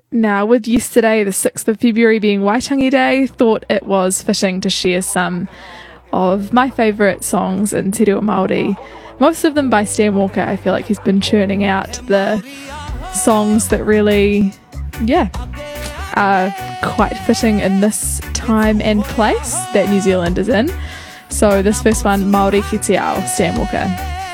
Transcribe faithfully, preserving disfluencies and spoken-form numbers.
Now, with yesterday, the sixth of February, being Waitangi Day, thought it was fitting to share some of my favourite songs in Te Reo Māori. Most of them by Stan Walker. I feel like he's been churning out the songs that really, yeah, are quite fitting in this time and place that New Zealand is in. So this first one, Māori Ki Te Ao, Stan Walker.